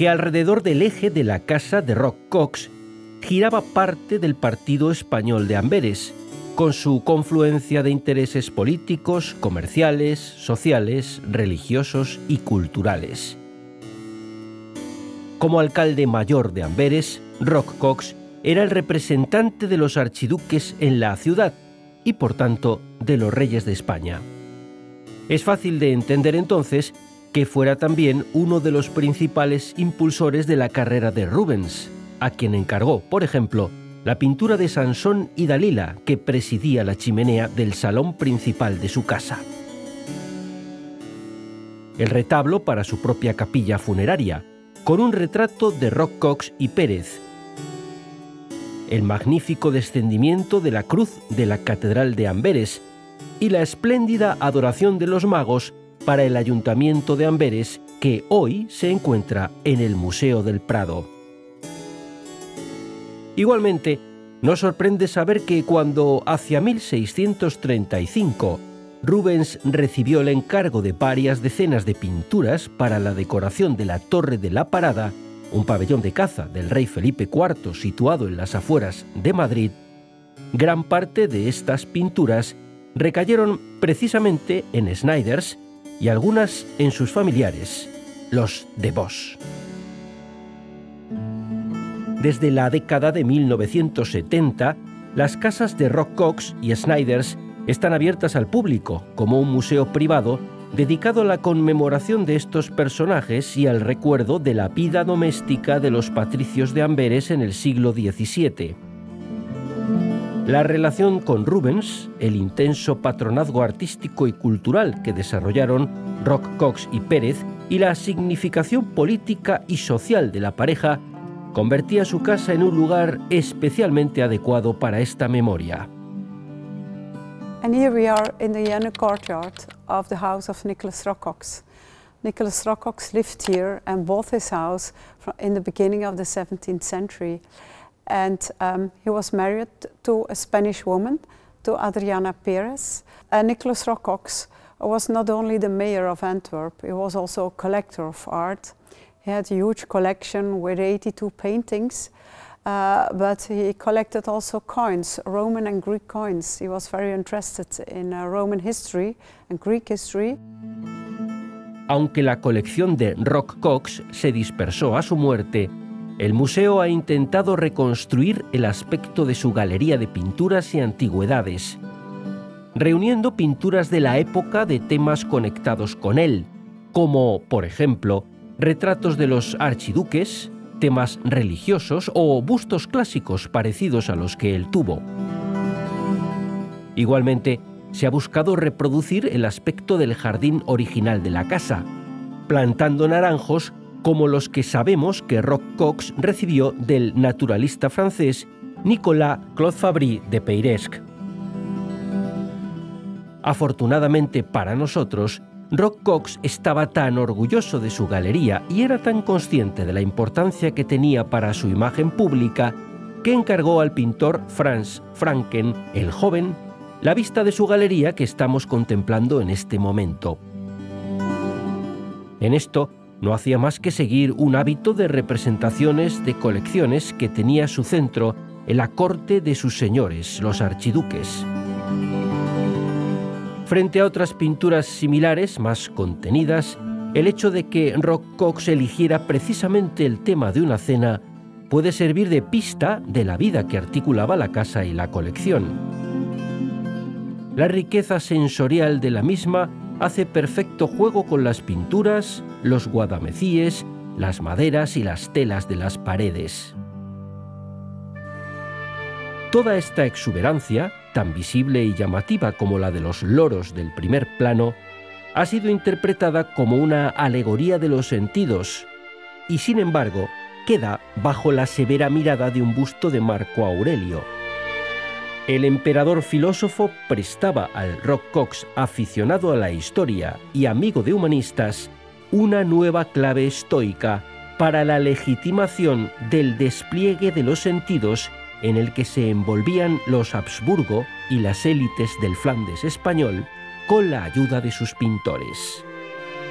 que alrededor del eje de la casa de Roch-Cox giraba parte del Partido Español de Amberes, con su confluencia de intereses políticos, comerciales, sociales, religiosos y culturales. Como alcalde mayor de Amberes, Roch-Cox era el representante de los archiduques en la ciudad y, por tanto, de los reyes de España. Es fácil de entender entonces que fuera también uno de los principales impulsores de la carrera de Rubens, a quien encargó, por ejemplo, la pintura de Sansón y Dalila que presidía la chimenea del salón principal de su casa. El retablo para su propia capilla funeraria, con un retrato de Roch-Cox y Pérez. El magnífico descendimiento de la cruz de la Catedral de Amberes y la espléndida adoración de los magos para el Ayuntamiento de Amberes, que hoy se encuentra en el Museo del Prado. Igualmente, nos sorprende saber que cuando, hacia 1635, Rubens recibió el encargo de varias decenas de pinturas para la decoración de la Torre de la Parada, un pabellón de caza del rey Felipe IV situado en las afueras de Madrid, gran parte de estas pinturas recayeron precisamente en Snyders y algunas en sus familiares, los de Vos. Desde la década de 1970, las casas de Roch-Cox y Snyders están abiertas al público como un museo privado dedicado a la conmemoración de estos personajes y al recuerdo de la vida doméstica de los patricios de Amberes en el siglo XVII. La relación con Rubens, el intenso patronazgo artístico y cultural que desarrollaron Roch-Cox y Pérez y la significación política y social de la pareja convertía su casa en un lugar especialmente adecuado para esta memoria. And here we are in the inner courtyard of the house of Nicholas Roch-Cox. Nicholas Roch-Cox lived here and bought his house in the beginning of the 17th century. And he was married to a Spanish woman, to Adriana Perez. And Nicholas Roch-Cox was not only the mayor of Antwerp, he was also a collector of art. He had a huge collection with 82 paintings, but he collected also coins, Roman and Greek coins. He was very interested in Roman history and Greek history. Aunque la colección de Roch-Cox se dispersó a su muerte, el museo ha intentado reconstruir el aspecto de su galería de pinturas y antigüedades, reuniendo pinturas de la época de temas conectados con él, como, por ejemplo, retratos de los archiduques, temas religiosos o bustos clásicos parecidos a los que él tuvo. Igualmente, se ha buscado reproducir el aspecto del jardín original de la casa, plantando naranjos como los que sabemos que Roch-Cox recibió del naturalista francés Nicolas Claude-Fabry de Peyresque. Afortunadamente para nosotros, Roch-Cox estaba tan orgulloso de su galería y era tan consciente de la importancia que tenía para su imagen pública que encargó al pintor Franz Franken, el joven, la vista de su galería que estamos contemplando en este momento. En esto, no hacía más que seguir un hábito de representaciones de colecciones que tenía su centro en la corte de sus señores, los archiduques. Frente a otras pinturas similares, más contenidas, el hecho de que Roch-Cox eligiera precisamente el tema de una cena puede servir de pista de la vida que articulaba la casa y la colección. La riqueza sensorial de la misma hace perfecto juego con las pinturas, los guadamecíes, las maderas y las telas de las paredes. Toda esta exuberancia, tan visible y llamativa como la de los loros del primer plano, ha sido interpretada como una alegoría de los sentidos y, sin embargo, queda bajo la severa mirada de un busto de Marco Aurelio. El emperador filósofo prestaba al Roch-Cox aficionado a la historia y amigo de humanistas una nueva clave estoica para la legitimación del despliegue de los sentidos en el que se envolvían los Habsburgo y las élites del Flandes español con la ayuda de sus pintores.